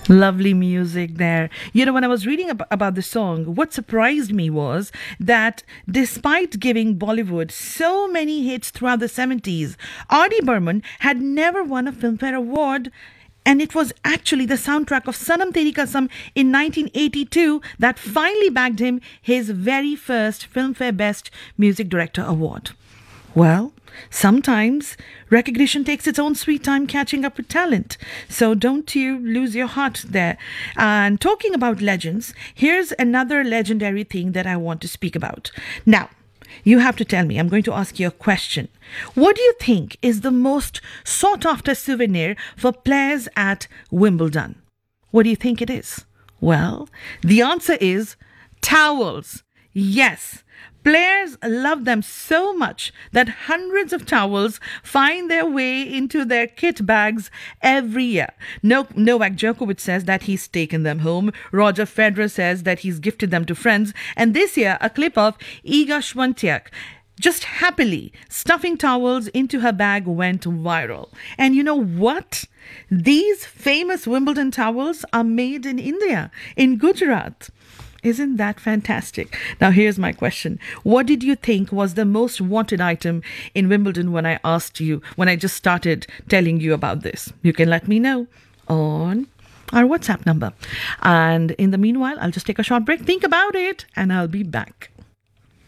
Lovely music there. You know, when I was reading about the song, what surprised me was that despite giving Bollywood so many hits throughout the 70s, R.D. Burman had never won a Filmfare Award. And it was actually the soundtrack of Sanam Teri Kasam in 1982 that finally bagged him his very first Filmfare Best Music Director Award. Well, sometimes recognition takes its own sweet time catching up with talent. So don't you lose your heart there. And talking about legends, here's another legendary thing that I want to speak about. Now, you have to tell me, I'm going to ask you a question. What do you think is the most sought after souvenir for players at Wimbledon? What do you think it is? Well, the answer is towels. Yes. Players love them so much that hundreds of towels find their way into their kit bags every year. Novak Djokovic says that he's taken them home. Roger Federer says that he's gifted them to friends. And this year, a clip of Iga Swiatek just happily stuffing towels into her bag went viral. And you know what? These famous Wimbledon towels are made in India, in Gujarat. Isn't that fantastic? Now, here's my question. What did you think was the most wanted item in Wimbledon when I just started telling you about this? You can let me know on our WhatsApp number. And in the meanwhile, I'll just take a short break, think about it, and I'll be back.